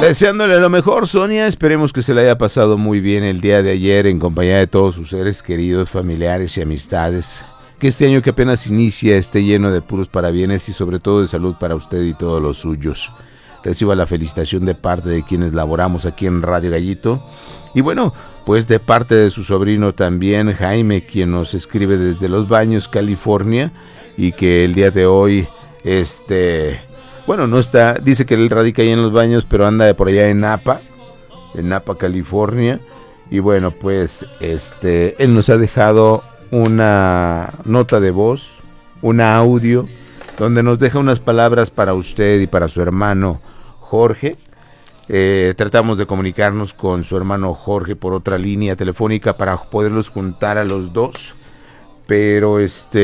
Deseándole lo mejor, Sonia. Esperemos que se le haya pasado muy bien el día de ayer en compañía de todos sus seres queridos, familiares y amistades. Que este año que apenas inicia esté lleno de puros parabienes y sobre todo de salud para usted y todos los suyos. Reciba la felicitación de parte de quienes laboramos aquí en Radio Gallito. Y bueno, pues de parte de su sobrino también, Jaime, quien nos escribe desde Los Baños, California, y que el día de hoy, bueno, no está, dice que él radica ahí en Los Baños, pero anda por allá en Napa, California. Y bueno, pues él nos ha dejado una nota de voz, un audio, donde nos deja unas palabras para usted y para su hermano Jorge. Tratamos de comunicarnos con su hermano Jorge por otra línea telefónica para poderlos juntar a los dos, pero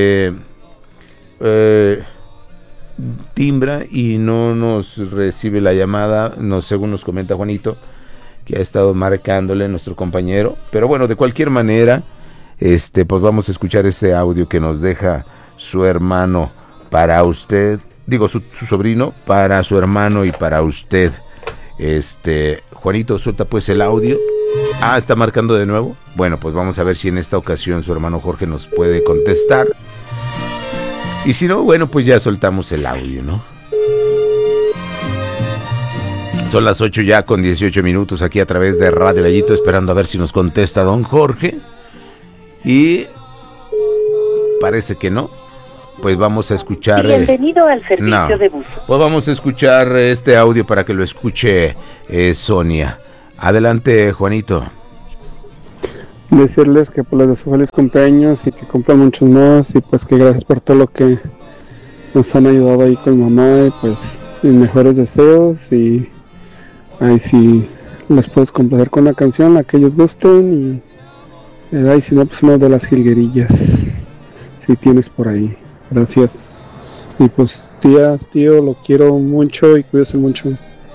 timbra y no nos recibe la llamada, según nos comenta Juanito, que ha estado marcándole nuestro compañero. Pero bueno, de cualquier manera, pues vamos a escuchar ese audio que nos deja su hermano para usted, digo su sobrino para su hermano y para usted. Juanito, suelta pues el audio. Está marcando de nuevo. Bueno, pues vamos a ver si en esta ocasión su hermano Jorge nos puede contestar. Y si no, bueno, pues ya soltamos el audio, ¿no? Son las 8 ya con 18 minutos aquí a través de Radio Gallito, esperando a ver si nos contesta don Jorge. Y parece que no. Pues vamos a escuchar... Bienvenido al servicio de bus. Pues vamos a escuchar este audio para que lo escuche Sonia. Adelante, Juanito. Decirles que pues les deseo feliz cumpleaños y que cumplan muchos más, y pues que gracias por todo lo que nos han ayudado ahí con mamá, y pues mis mejores deseos, y ahí sí les puedes complacer con una canción, la que ellos gusten, y ahí si no, pues una de las jilguerillas, si tienes por ahí. Gracias. Y pues tío, lo quiero mucho y cuídese mucho.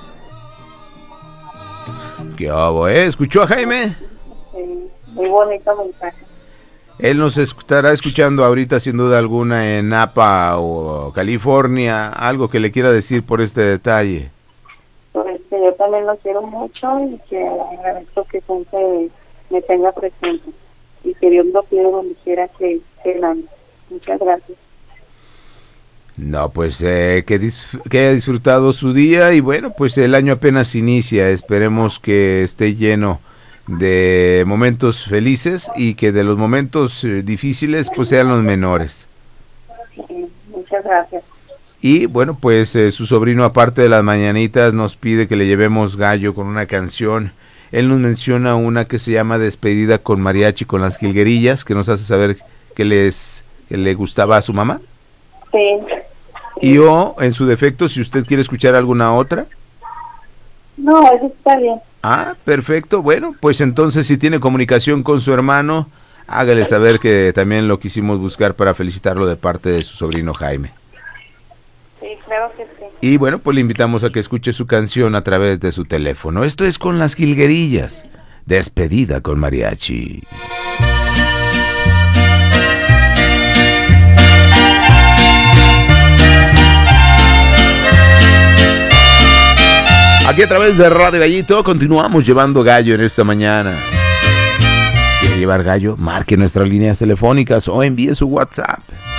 ¿Qué hago, ¿Escuchó a Jaime? Sí, muy bonito mensaje. Él nos estará escuchando ahorita sin duda alguna en Napa o California. Algo que le quiera decir por este detalle. Pues que yo también lo quiero mucho y que agradezco que siempre me tenga presente. Y que Dios lo quiera donde quiera que ande. Muchas gracias. No, pues que haya disfrutado su día y bueno, pues el año apenas inicia. Esperemos que esté lleno de momentos felices y que de los momentos difíciles pues sean los menores. Sí, muchas gracias. Y bueno, pues su sobrino, aparte de las mañanitas, nos pide que le llevemos gallo con una canción. Él nos menciona una que se llama Despedida con Mariachi con las Jilguerillas, que nos hace saber que le gustaba a su mamá. Sí. Y en su defecto, si usted quiere escuchar alguna otra. No, eso está bien. Perfecto. Bueno, pues entonces si tiene comunicación con su hermano, hágale saber que también lo quisimos buscar para felicitarlo de parte de su sobrino Jaime. Sí, claro que sí. Y bueno, pues le invitamos a que escuche su canción a través de su teléfono. Esto es con las Jilguerillas. Despedida con Mariachi. Aquí a través de Radio Gallito continuamos llevando gallo en esta mañana. ¿Quiere llevar gallo? Marque nuestras líneas telefónicas o envíe su WhatsApp.